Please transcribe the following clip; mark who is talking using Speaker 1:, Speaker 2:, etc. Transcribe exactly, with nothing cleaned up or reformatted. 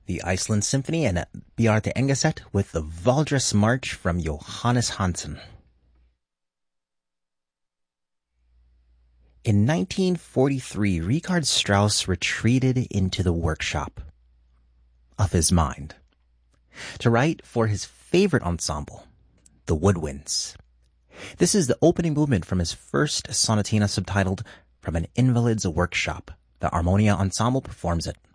Speaker 1: the Iceland Symphony and Bjarte Engeset with the Valdres March from Johannes Hansen. In nineteen forty-three, Richard Strauss retreated into the workshop of his mind to write for his favorite ensemble, the Woodwinds. This is the opening movement from his first sonatina subtitled From an Invalid's Workshop. The Armonia Ensemble performs it.